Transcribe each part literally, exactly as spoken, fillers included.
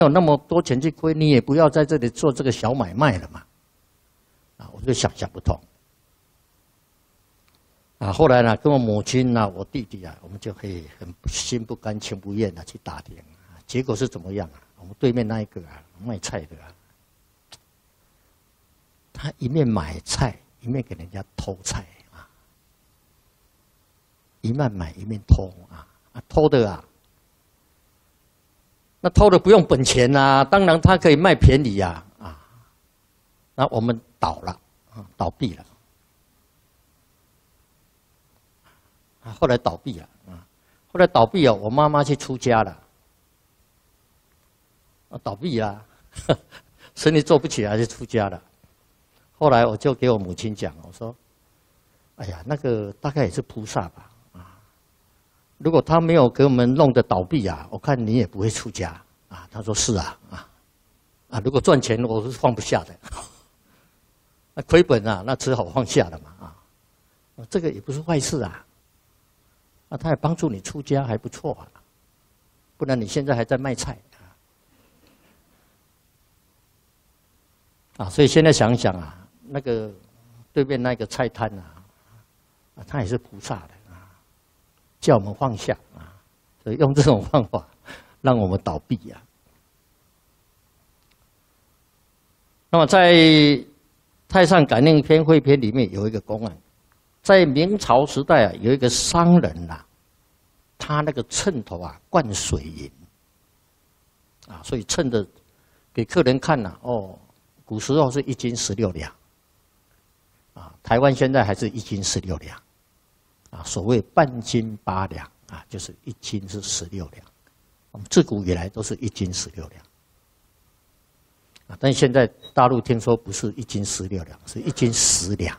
有那么多钱去亏，你也不要在这里做这个小买卖了嘛。啊，我就想想不通。啊，后来呢，跟我母亲呢、我弟弟啊，我们就可以很心不甘情不愿的去打听。结果是怎么样啊？我们对面那一个啊，卖菜的啊，他一面买菜，一面给人家偷菜啊，一面买一面偷啊，啊偷的啊。那偷的不用本钱啊，当然他可以卖便宜呀，啊，那我们倒了，啊，倒闭了，啊，后来倒闭了，啊，后来倒闭了，我妈妈去出家了，啊，倒闭了，生意做不起来就出家了。后来我就给我母亲讲，我说，哎呀，那个大概也是菩萨吧。如果他没有给我们弄得倒闭啊，我看你也不会出家啊。他说是啊，啊，啊，如果赚钱我是放不下的，那亏本啊，那只好放下了嘛啊。这个也不是坏事啊，啊，他也帮助你出家还不错啊，不然你现在还在卖菜啊。啊，所以现在想想啊，那个对面那个菜摊啊，啊，他也是菩萨的。叫我们放下啊，所以用这种方法让我们倒闭啊。那么在《太上感应篇》汇篇里面有一个公案，在明朝时代啊，有一个商人呐、啊，他那个秤头啊灌水银啊，所以称的给客人看呐、啊，哦，古时候是一斤十六两啊，台湾现在还是一斤十六两。啊，所谓半斤八两啊，就是一斤是十六两。我们自古以来都是一斤十六两。啊，但现在大陆听说不是一斤十六两，是一斤十两。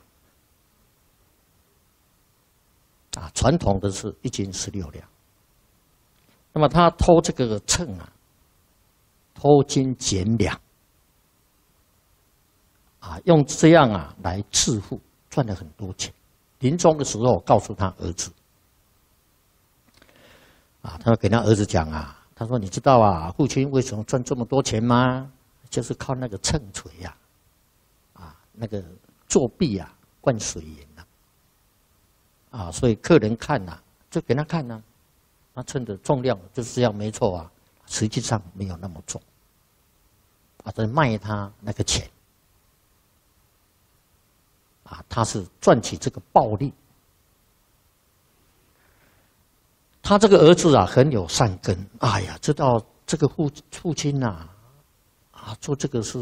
啊，传统的是一斤十六两。那么他偷这个秤啊，偷斤减两。啊，用这样啊来致富，赚了很多钱。临终的时候，告诉他儿子，啊，他给他儿子讲啊，他说：“你知道啊，父亲为什么赚这么多钱吗？就是靠那个秤锤呀，啊，那个作弊啊，灌水银呐，啊，所以客人看呐、啊，就给他看呐、啊，那秤的重量就是这样，没错啊，实际上没有那么重，啊，在卖他那个钱。”啊，他是赚取这个暴利。他这个儿子啊，很有善根。哎呀，知道这个父父亲呐、啊，啊，做这个是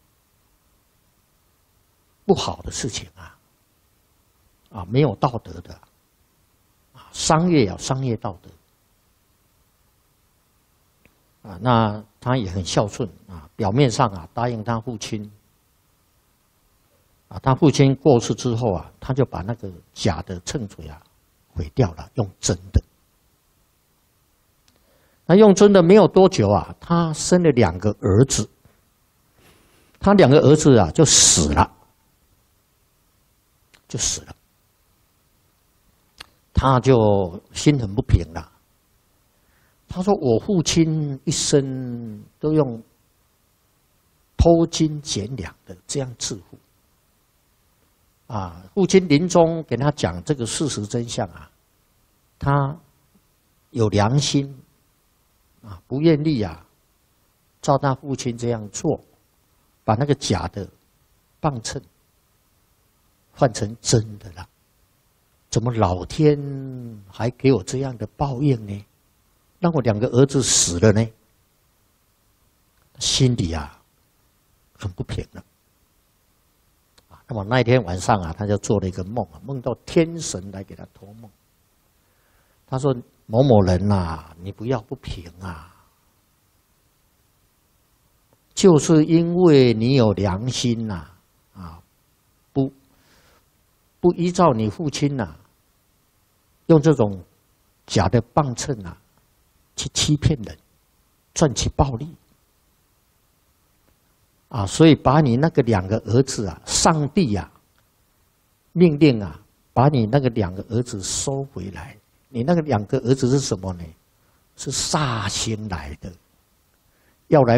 不好的事情啊，啊，没有道德的，啊，商业有商业道德。啊，那他也很孝顺啊，表面上啊答应他父亲。啊，他父亲过世之后啊，他就把那个假的秤锤啊毁掉了，用真的。那用真的没有多久啊，他生了两个儿子，他两个儿子啊就死了，就死了，他就心很不平了。他说：“我父亲一生都用偷斤减两的这样致富。”啊，父亲临终给他讲这个事实真相啊，他有良心啊，不愿意啊，照他父亲这样做，把那个假的磅秤换成真的了。怎么老天还给我这样的报应呢？让我两个儿子死了呢？心里啊很不平了。那么那一天晚上啊，他就做了一个梦啊，梦到天神来给他托梦。他说：“某某人呐、啊，你不要不平啊，就是因为你有良心呐、啊，啊，不不依照你父亲呐、啊，用这种假的磅秤啊，去欺骗人，赚取暴利。”啊，所以把你那个两个儿子啊，上帝啊，命令啊，把你那个两个儿子收回来。你那个两个儿子是什么呢？是煞星来的，要来